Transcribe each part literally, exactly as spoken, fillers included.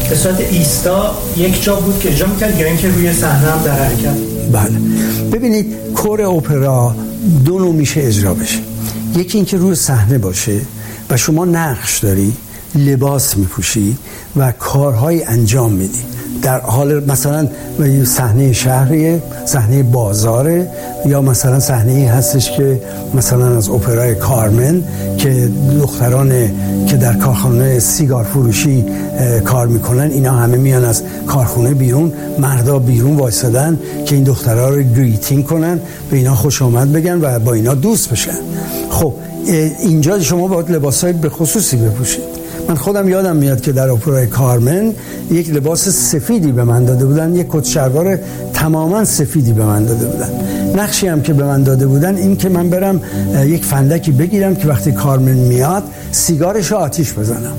به صورت ایستا یک جا بود که اجرا می‌کرد یا اینکه روی صحنه هم در حرکت؟ بله. ببینید کور اپرا دو نوع میشه اجرا بشه. یکی اینکه روی صحنه باشه و شما نقش داری، لباس میپوشی و کارهای انجام میدی. در حال مثلا صحنه شهریه، صحنه بازاره، یا مثلا صحنه هستش که مثلا از اپرای کارمن که دختران که در کارخانه سیگار فروشی کار میکنن، اینا همه میان از کارخونه بیرون، مردا بیرون وایسادن که این دخترها رو گریتینگ کنن، به اینا خوش آمد بگن و با اینا دوست بشن. خب اینجا شما باید لباسای به خصوصی بپوشید. من خودم یادم میاد که در اپرای کارمن یک لباس سفیدی به من داده بودن، یک کت شلوار تماما سفیدی به من داده بودن. نقشی هم که به من داده بودن این که من برم یک فندکی بگیرم که وقتی کارمن میاد سیگارش رو آتیش بزنم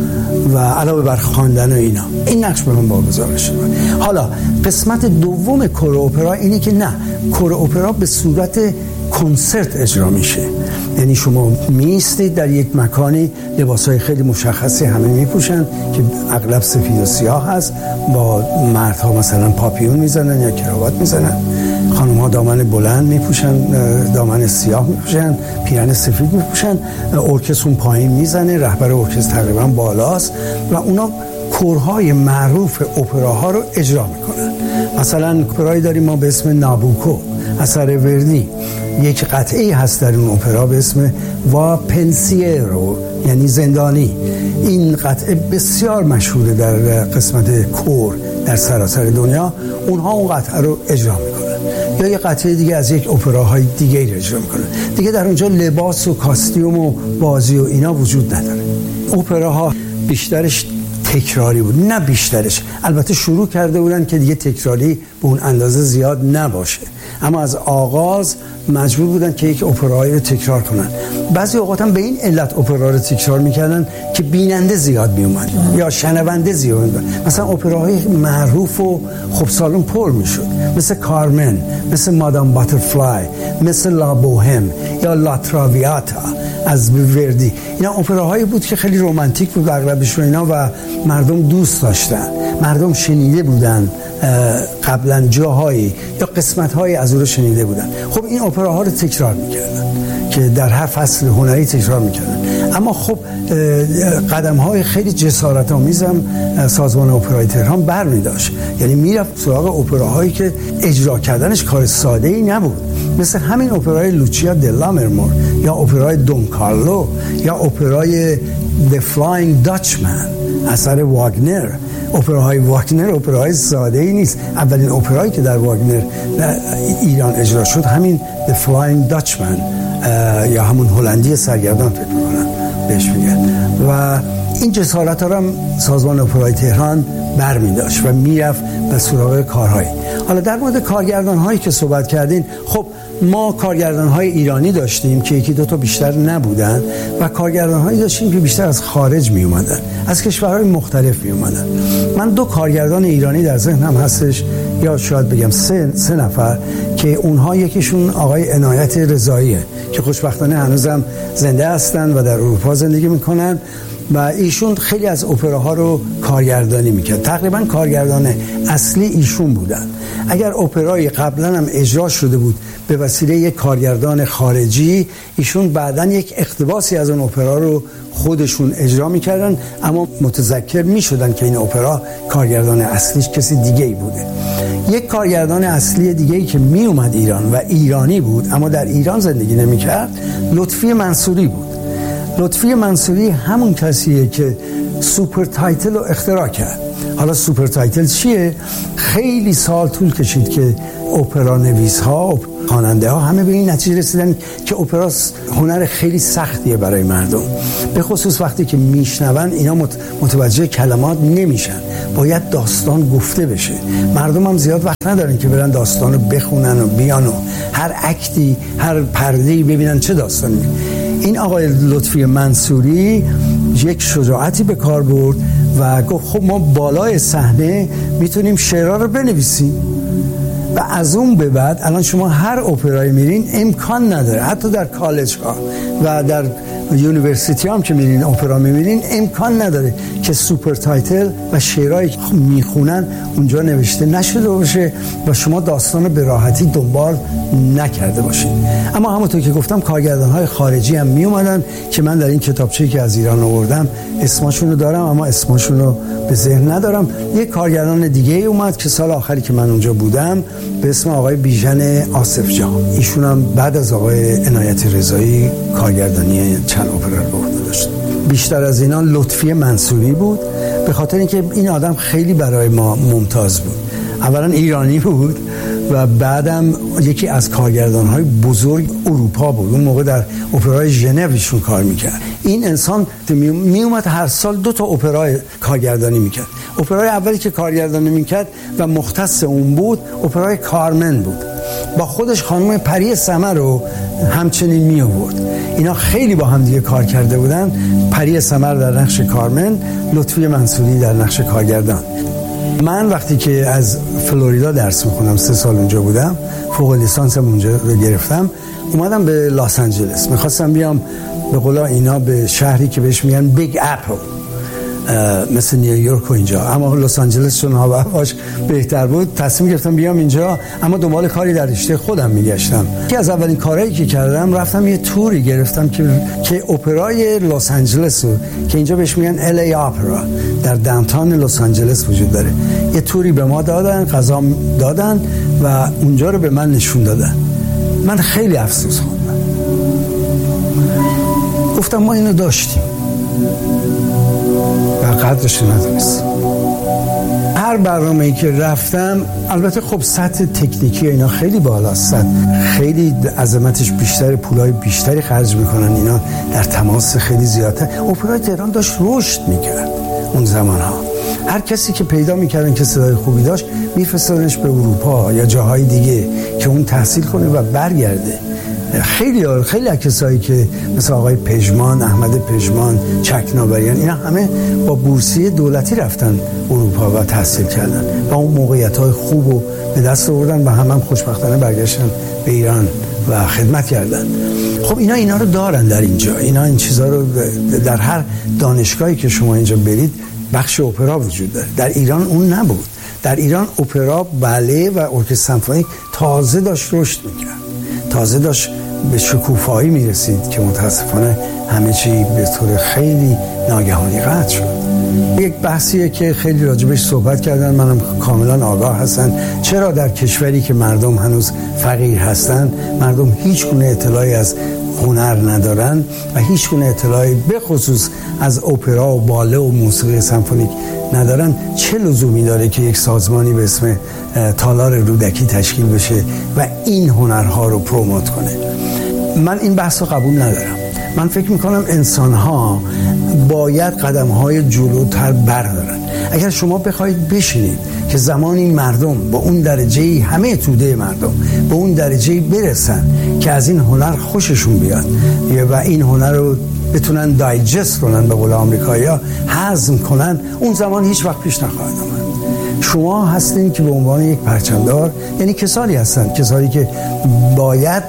و علاوه بر خواندن و اینا. این نقش به من واگذار شد. حالا قسمت دوم کور اپرا اینه که نه، کور اپرا به صورت کنسرت اجرا میشه. یعنی شما میستید در یک مکانی، لباسای خیلی مشخصی همه میپوشن که اغلب سفید و سیاه هست، با مردها مثلا پاپیون میزنن یا کراوات میزنن، خانم‌ها دامن بلند میپوشن، دامن سیاه میپوشن، پیرن سفید میپوشن، ارکستر اون پایین میزنه، رهبر ارکستر تقریبا بالاست و اونا کورهای معروف اپراها رو اجرا میکنن. مثلا اپرایی داریم ما به اسم نابوکو اثر وردی، یک قطعه‌ای هست در اون اپرا به اسم وا پنسیرو یعنی زندانی. این قطعه بسیار مشهوره در قسمت کور در سراسر دنیا. اونها اون قطعه رو اجرا میکنن. یا یه قطعه دیگه از یک اپراهای دیگه رو اجرا میکنن. دیگه در اونجا لباس و کاستیوم و بازی و اینا وجود نداره. اپراها بیشترش تکراری بود، نه بیشترش. البته شروع کرده بودن که دیگه تکراری به اون اندازه زیاد نباشه، اما از آغاز مجبور بودن که یک اپرایی رو تکرار کنن. بعضی اوقات هم به این علت اپرا رو تکرار میکردن که بیننده زیاد میومد یا شنونده زیاد میومد. مثلا اپراهای معروف و خب سالن پر میشد، مثل کارمن، مثل مادام باترفلای، مثل لا بوهم یا لا تراویاتا از وردی. اینا اپراهایی بود که خیلی رمانتیک بود اغلبش و اینا و مردم دوست داشتن، مردم شنیده بودن قبلا جاهایی یا قسمت‌هایی از اون رو شنیده بودن. خب این اپراها رو تکرار می‌کردن که در هر فصل هنری تکرار می‌کردن. اما خب قدم‌های خیلی جسارت‌آمیز هم سازمان اپرای تهران برمی‌داشت. یعنی میرفت سراغ اپراهایی که اجرا کردنش کار ساده‌ای نبود، مثل همین اپرای لوچیا د لامرمور یا اپرای دون کارلو یا اپرای The Flying Dutchman اثر واگنر. اپراهای واگنر اپراهای ساده‌ای نیست. اولین اپرایی که در واگنر در ایران اجرا شد همین The Flying Dutchman یا همون هلندی سرگردان فکر می‌کنم بهش میگن. و این جسارت ها رو هم سازمان اپرای تهران برمی‌داشت و میرفت به سراغ کارهایی. حالا در مورد کارگردان هایی که صحبت کردین، خب ما کارگردان های ایرانی داشتیم که یکی دو تا بیشتر نبودن و کارگردان هایی داشتیم که بیشتر از خارج می اومدن، از کشورهای مختلف می اومدن. من دو کارگردان ایرانی در ذهنم هستش، یا شاید بگم سه, سه نفر، که اونها یکیشون آقای عنایت رضاییه که خوشبختانه هنوزم زنده هستن و در اروپا زندگی میکنن و ایشون خیلی از اپراها رو کارگردانی میکرد. تقریبا کارگردان اصلی ایشون بودن. اگر اپرای قبلا هم اجرا شده بود به وسیله یک کارگردان خارجی، ایشون بعداً یک اقتباسی از اون اپرا رو خودشون اجرا میکردن، اما متذکر میشدن که این اپرا کارگردان اصلیش کسی دیگه ای بوده. یک کارگردان اصلی دیگه ای که می اومد ایران و ایرانی بود اما در ایران زندگی نمیکرد، لطفی منصوری بود. لطفی منصوری همون کسیه که سوپر تایتل رو اختراع کرد. حالا سوپر تایتل چیه؟ خیلی سال طول کشید که اپرا نویس ها، خواننده ها همه به این نتیجه رسیدن که اپرا هنر خیلی سختیه برای مردم، به خصوص وقتی که میشنون اینا متوجه کلمات نمیشن، باید داستان گفته بشه. مردم هم زیاد وقت ندارن که برن داستان رو بخونن و بیان و هر اکتی، هر پرده‌ای ببینن چه داستانی. این آقای لطفی منصوری یک شجاعتی به کار برد و گفت خب ما بالای صحنه میتونیم شعرها رو بنویسیم و از اون به بعد الان شما هر اپرایی میرین امکان نداره، حتی در کالج ها و در یونیورسیتی هم که میرین اپرا میبینین امکان نداره که سوپر تایتل و شعرهایی که میخونن اونجا نوشته نشده باشه و شما داستان به راحتی دنبال نکرده باشین. اما همونطور که گفتم کارگردان‌های خارجی هم میومدن که من در این کتابچه‌ای که از ایران آوردم اسمشون رو دارم اما اسمشون رو به ذهن ندارم. یک کارگردان دیگه اومد که سال آخری که من اونجا بودم به اسم آقای بیژن آصف جان. ایشون هم بعد از آقای عنایت رضایی کارگردانی چند اپرا رو به عهده داشت. بیشتر از اینا لطفی منصوری بود به خاطر اینکه این آدم خیلی برای ما ممتاز بود. اولا ایرانی بود و بعدم یکی از کارگردان‌های بزرگ اروپا بود. اون موقع در اپرای ژنو ایشون کار میکرد. این انسان می اومد هر سال دو تا اپرای کارگردانی میکرد. اپرای اولی که کارگردانی میکرد و مختص اون بود اپرای کارمن بود. با خودش خانم پری سمر رو همچنین می آورد. اینا خیلی با هم دیگه کار کرده بودن. پری سمر در نقش کارمن، لطفی منصوری در نقش کارگردان. من وقتی که از فلوریدا درس میخونم سه سال اونجا بودم، فوق لیسانسم اونجا رو گرفتم، اومدم به لس آنجلس. میخواستم بیام به قولا اینا به شهری که بهش میگن بیگ اپل مثل نیویورک و اینجا، اما لس آنجلس چون هوا هواش بهتر بود تصمیم گرفتم بیام اینجا. اما دنبال کاری در رشته خودم میگشتم. که از اولین کارهایی که کردم رفتم یه توری گرفتم که که اپرای لس آنجلس که اینجا بهش میگن ال ای اپرا در داونتاون لس آنجلس وجود داره. یه توری به ما دادن، غذا دادن و اونجا رو به من نشون دادن. من خیلی افسوس خوردم. گفتم ما اینو داشتیم و قدرش ندونستم. هر برنامه‌ای که رفتم، البته خب سطح تکنیکی اینا خیلی بالاست، خیلی عظمتش بیشتر، پولای بیشتری خرج میکنن اینا، در تماس خیلی زیادتر. اپرای تهران داشت رشد میکرد اون زمانها. هر کسی که پیدا میکردن که صدای خوبی داشت میفرستادنش به اروپا یا جاهای دیگه که اون تحصیل کنه و برگرده. خیلی خیلی کسایی که مثل آقای پژمان، احمد پژمان، چکناوریان، اینا همه با بورسیه دولتی رفتن اروپا و تحصیل کردن و اون موقعیت‌های خوب رو به دست آوردن و هم هم خوشبختانه برگشتن به ایران و خدمت کردن. خب اینا اینا رو دارن در اینجا. اینا این چیزا رو در هر دانشگاهی که شما اینجا برید بخش اپرا وجود داره. در ایران اون نبود. در ایران اپرا، بالت و ارکستر سمفونیک تازه داشت رشد می‌کرد. تازه داشت به شکوفایی میرسید که متاسفانه همه چی به طور خیلی ناگهانی قطع شد. یک بحثیه که خیلی راجبش صحبت کردن، منم کاملا آگاه هستن. چرا در کشوری که مردم هنوز فقیر هستن، مردم هیچ گونه اطلاعی از هنر ندارن و هیچ گونه اطلاعی به خصوص از اپرا و بالت و موسیقی سمفونیک ندارن، چه لزومی داره که یک سازمانی به اسم تالار رودکی تشکیل بشه و این هنرها رو پروموت کنه؟ من این بحث رو قبول ندارم. من فکر میکنم انسان‌ها باید قدم‌های جلوتر بردارن. اگر شما بخواید بشینید که زمانی مردم با اون درجه‌ای، همه توده مردم به اون درجه‌ای برسن که از این هنر خوششون بیاد و این هنر رو بتونن دایجست کنن، به قول آمریکایی‌ها هضم کنن، اون زمان هیچ وقت پیش نخواهد آمد. شما هستین که به عنوان یک پرچمدار، یعنی کسانی هستن، کسانی که باید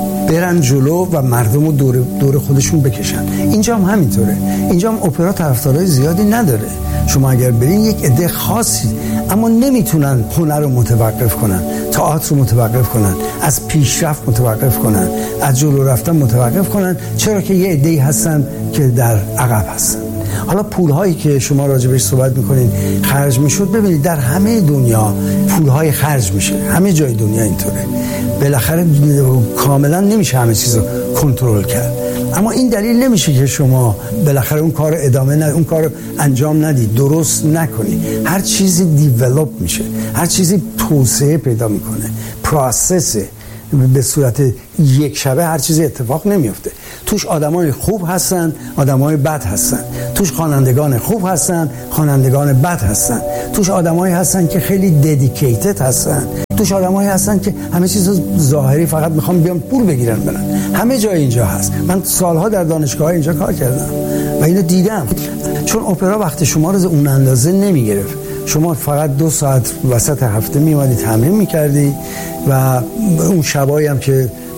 برن جلو و مردم رو دور, دور خودشون بکشن. اینجا هم همینطوره. اینجا هم اپرا طرفدارای زیادی نداره. شما اگر برین یک عده خاصی، اما نمیتونن هنر رو متوقف کنن، تئاتر رو متوقف کنن، از پیشرفت متوقف کنن، از جلو رفتن متوقف کنن، چرا که یه عده‌ای هستن که در عقب هستن. حالا پولهایی که شما راجبش صحبت میکنین خرج میشد، ببینید در همه دنیا پولهای خرج میشه، همه جای دنیا اینطوره. بالاخره کاملا نمیشه همه چیز رو کنترل کرد، اما این دلیل نمیشه که شما بالاخره اون کار ادامه ندید، اون کار انجام ندید، درست نکنید. هر چیزی دیولپ میشه، هر چیزی توسعه پیدا میکنه، پروسسه. به صورت یک شبه هر چیزی اتفاق نمیفته. توش آدمای خوب هستن، آدمای بد هستن. توش خوانندگان خوب هستن، خوانندگان بد هستن. توش آدمایی هستن که خیلی ددیکیتد هستن. توش آدمایی هستن که همه چیز ظاهری فقط میخوام بیان پول بگیرن برن. همه جای اینجا هست. من سالها در دانشگاه اینجا کار کردم و اینو دیدم. چون اپرا وقت شما رو اون اندازه نمیگرفت. شما فقط دو ساعت وسط هفته میومدی تمرین میکردی و اون شبایی هم که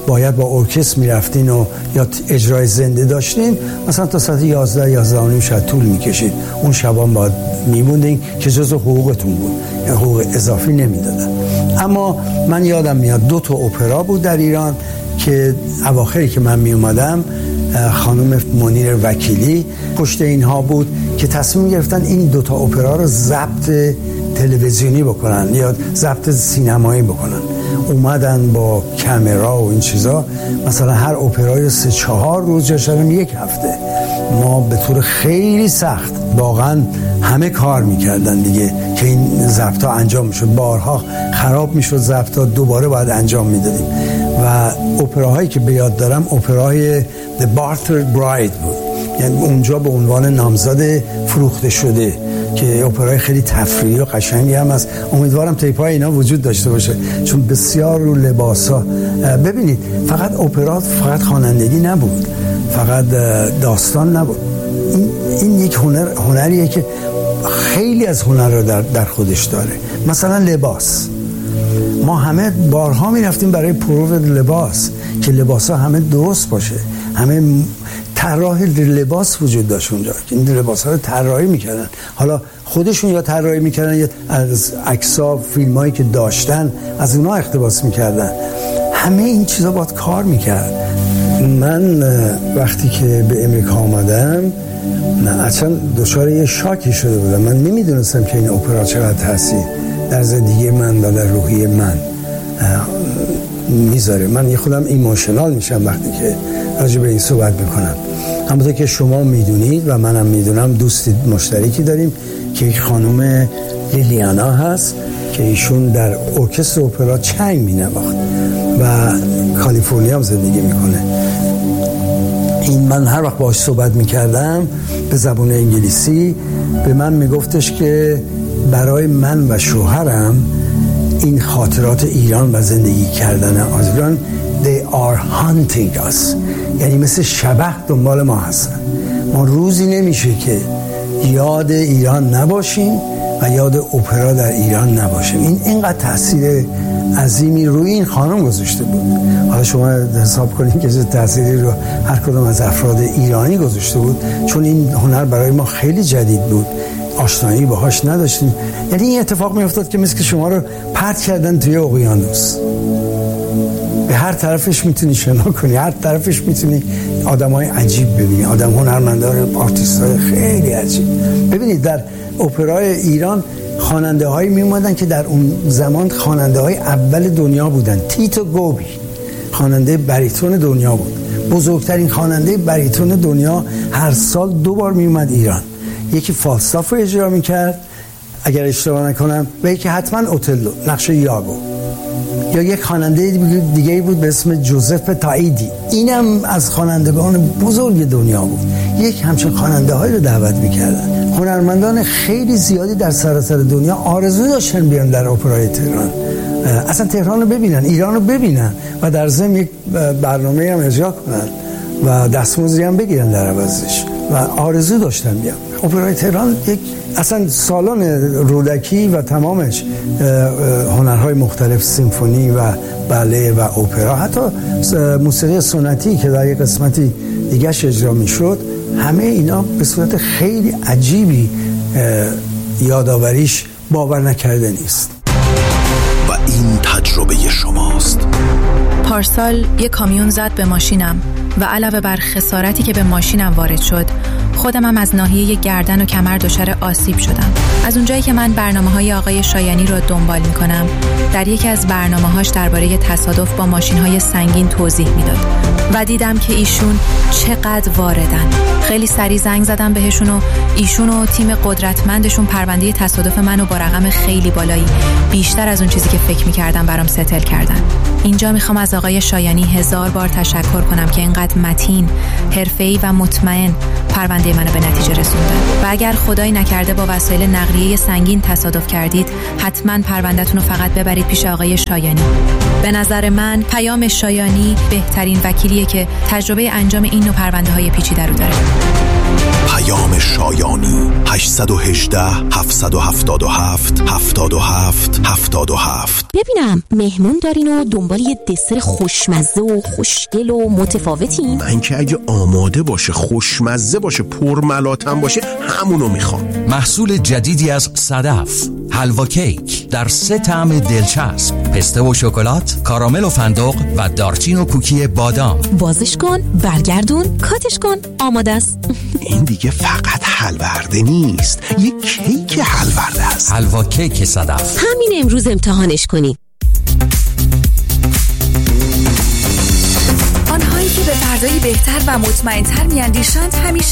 باید با ارکستر میرفتین و یا اجرای زنده داشتین، مثلا تا ساعت یازده یازده و نیم شاید طول میکشید. اون شبان باید میموندین که جزو حقوقتون بود، یعنی حقوق اضافی نمیدادن. اما من یادم میاد دو تا اپرا بود در ایران که اواخری که من میومدم خانم منیر وکیلی پشت اینها بود که تصمیم گرفتن این دو تا اپرا رو ضبط تلویزیونی بکنن یا ضبط سینمایی بکنن. اومدن با کامرا و این چیزا، مثلا هر اپرای سه چهار روز یا شاید یک هفته. ما به طور خیلی سخت واقعا همه کار میکردن دیگه که این ضبطا انجام میشد. بارها خراب میشد ضبطا، دوباره باید انجام میدادیم. و اپراهایی که به یاد دارم اپرای The Bartered Bride بود، یعنی اونجا به عنوان نامزد فروخته شده که اپرای خیلی تفریحی و قشنگی هم است. امیدوارم تیپ‌های اینا وجود داشته باشه چون بسیار رو لباسا. ببینید فقط اپرا فقط خوانندگی نبود، فقط داستان نبود. این این یک هنر هنریه که خیلی از هنر رو در در خودش داره. مثلا لباس، ما همه بارها میرفتیم برای پرو لباس که لباسا همه درست باشه. همه طراح لباس وجود داشت اونجا که این لباسا رو طراحی میکردن، حالا خودشون یا طراحی میکردن یا از عکس‌ها فیلمایی که داشتن از اونها اقتباس میکردن. همه این چیزا باید کار میکرد. من وقتی که به امریکا آمدم اصلا دچار یه شاکی شده بودم. من نمیدونستم که این اپرا چقدر تاثیر در زندگی من و در روحی من میذاره. من یه خودم ایموشنال میشم وقتی که راجع به این صحبت میکنم. همونطور که شما میدونید و منم میدونم دوستی مشترکی داریم که یک خانم لیلیانا هست که ایشون در ارکستر اپرا چنگ مینواخت و کالیفرنیا هم زندگی میکنه. این من هر وقت باهاش صحبت میکردم به زبان انگلیسی به من میگفتش که برای من و شوهرم این خاطرات ایران و زندگی کردن از ایران they are hunting us، یعنی مثل شبح دنبال ما هستن. ما روزی نمیشه که یاد ایران نباشیم و یاد اپرا در ایران نباشیم. این اینقدر تاثیر عظیمی روی این خانم گذاشته بود. حالا شما حساب کنید که چه تأثیری رو هر کدوم از افراد ایرانی گذاشته بود، چون این هنر برای ما خیلی جدید بود، آشنایی باهاش نداشتیم. یعنی این اتفاق می افتاد که مثل که شما رو پرت کردن توی اقیانوس، به هر طرفش میتونی شنا کنی، هر طرفش میتونی آدمای عجیب ببینی، آدم هنرمندان، آرتیستای خیلی عجیب. ببینید در اپرای ایران خواننده هایی می اومدن که در اون زمان خواننده های اول دنیا بودن. تیتو گوبی خواننده بریتون دنیا بود، بزرگترین خواننده بریتون دنیا. هر سال دو بار می اومد ایران، یکی فالستاف رو اجرا می کرد اگر اشتباه نکنم و یکی حتما اوتلو نقش یاگو، یا یک خواننده دیگه بود به اسم جوزف تاییدی، اینم از خوانندگان بزرگ دنیا بود. یک همچین خواننده هایی رو دعوت میکردن. هنرمندان خیلی زیادی در سراسر دنیا آرزو داشتن بیان در اپرای تهران، اصلا تهران رو ببینن، ایران رو ببینن و در ضمن یک برنامه هم اجرا کنن و دستمزدی هم بگیرن در عوضش و آرزو داشتن بیان. اپرای تهران یک اصلا سالن رودکی و تمامش هنرهای مختلف، سیمفونی و بالت و اپرا، حتی موسیقی سنتی که در یک قسمتی دیگه‌اش اجرا میشد، همه اینا به صورت خیلی عجیبی یادآوریش باور نکرده نیست. و این تجربه شماست. پارسال یک کامیون زد به ماشینم و علاوه بر خسارتی که به ماشینم وارد شد، خودم هم از ناحیه گردن و کمر دچار آسیب شدم. از اونجایی که من برنامه‌های آقای شایانی رو دنبال می‌کنم، در یکی از برنامه‌هاش درباره تصادف با ماشین‌های سنگین توضیح میداد و دیدم که ایشون چقدر واردن. خیلی سریع زنگ زدم بهشون و ایشون و تیم قدرتمندشون پرونده تصادف منو با رقم خیلی بالایی، بیشتر از اون چیزی که فکر می‌کردم، برام ستل کردن. اینجا میخوام از آقای شایانی هزار بار تشکر کنم که اینقدر متین، حرفه‌ای و مطمئن پرونده منو به نتیجه رسوندن. و اگر خدایی نکرده با وسایل نقلیه سنگین تصادف کردید، حتما پرونده‌تون رو فقط ببرید پیش آقای شایانی. به نظر من پیام شایانی بهترین وکیلیه که تجربه انجام این نوع پرونده‌های پیچیده رو داره. پیام شایانی هشت یک هشت هفت هفت هفت هفت هفت هفت هفت. ببینم مهمون دارین و دنبال یه دسر خوشمزه و خوشگل و متفاوتین؟ من که اگه آماده باشه، خوشمزه باشه، پرملاتم باشه، همونو میخوام. محصول جدیدی از صدف، حلوا کیک در سه طعم دلچسب، پسته و شکلات، کارامل و فندق و دارچین و کوکی بادام. بازش کن، برگردون، کاتش کن، آماده است. این دیگه فقط حلورده نیست، یه کیک حلورده است. حلوا کیک صدف. همین امروز امتحانش کنی. آنهایی که به فردایی بهتر و مطمئن‌تر می‌اندیشند همیشه